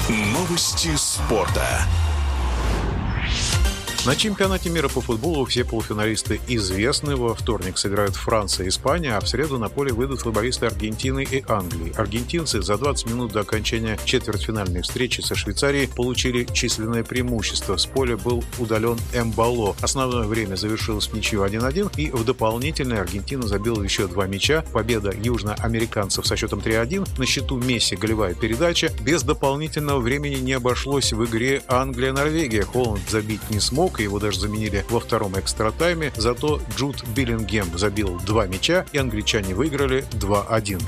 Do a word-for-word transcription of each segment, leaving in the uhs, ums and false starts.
Новости спорта. На чемпионате мира по футболу все полуфиналисты известны. Во вторник сыграют Франция и Испания, а в среду на поле выйдут футболисты Аргентины и Англии. Аргентинцы за двадцать минут до окончания четвертьфинальной встречи со Швейцарией получили численное преимущество. С поля был удален Эмбало. Основное время завершилось в ничью один-один, и в дополнительной Аргентина забила еще два мяча. Победа южноамериканцев со счетом три-один. На счету Месси голевая передача. Без дополнительного времени не обошлось в игре Англия-Норвегия. Холланд забить не смог, его даже заменили во втором экстра-тайме. Зато Джуд Беллингем забил два мяча, и англичане выиграли два-один.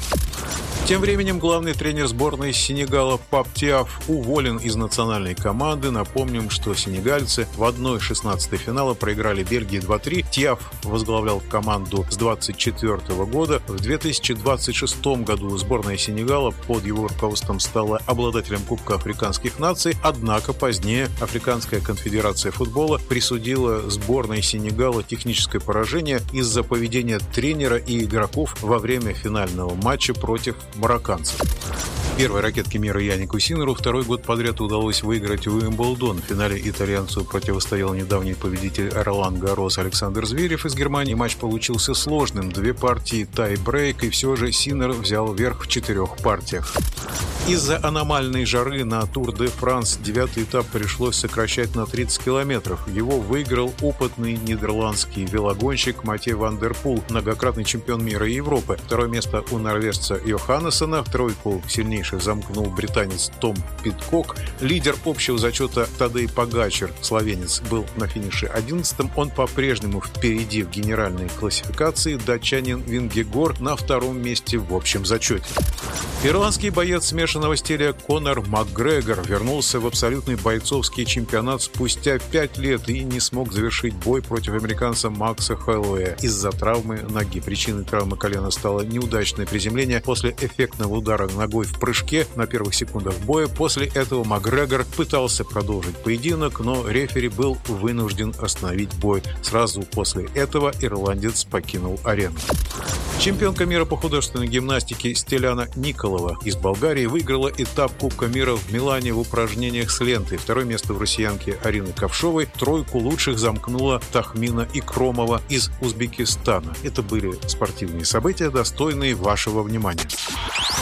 Тем временем главный тренер сборной Сенегала Пап Тиаф уволен из национальной команды. Напомним, что сенегальцы в одной шестнадцатой финала проиграли Бельгии два-три. Тиаф возглавлял команду с двадцать четвёртого года. В две тысячи двадцать шестом году сборная Сенегала под его руководством стала обладателем Кубка африканских наций. Однако позднее Африканская конфедерация футбола присудила сборной Сенегала техническое поражение из-за поведения тренера и игроков во время финального матча против марокканцев. Первой ракетке мира Янику Синнеру второй год подряд удалось выиграть Уимблдон. В финале итальянцу противостоял недавний победитель Ролан Гаррос Александр Зверев из Германии. Матч получился сложным. Две партии тай-брейк, и все же Синнер взял верх в четырех партиях. Из-за аномальной жары на Тур де Франс девятый этап пришлось сокращать на тридцать километров. Его выиграл опытный нидерландский велогонщик Матей ван дер Пул, многократный чемпион мира и Европы. Второе место у норвежца Йоханнесена. В тройку сильнейших замкнул британец Том Питкок. Лидер общего зачета Тадей Погачар, словенец, был на финише одиннадцатым. Он по-прежнему впереди в генеральной классификации. Датчанин Вингегор на втором месте в общем зачете. Ирландский боец смешанного стиля Конор Макгрегор вернулся в абсолютный бойцовский чемпионат спустя пять лет и не смог завершить бой против американца Макса Хэллоуэя из-за травмы ноги. Причиной травмы колена стало неудачное приземление после эффектного удара ногой в прыжке на первых секундах боя. После этого Макгрегор пытался продолжить поединок, но рефери был вынужден остановить бой. Сразу после этого ирландец покинул арену. Чемпионка мира по художественной гимнастике Стеляна Николова из Болгарии выиграла этап Кубка мира в Милане в упражнениях с лентой. Второе место в россиянке Арины Ковшовой. Тройку лучших замкнула Тахмина Икромова из Узбекистана. Это были спортивные события, достойные вашего внимания.